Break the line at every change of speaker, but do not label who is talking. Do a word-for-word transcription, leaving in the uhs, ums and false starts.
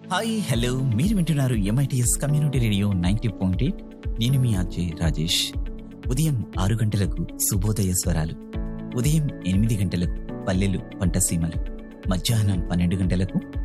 Hi hello మీరు వింటున్నారు MITS community radio ninety point eight. నేను మీ అజయ్ రాజేష్. ఉదయం ఆరు గంటలకు శుభోదయ స్వరాలు, ఉదయం ఎనిమిది గంటలకు పల్లెలు పంటసీమలు, మధ్యాహ్నం పన్నెండు గంటలకు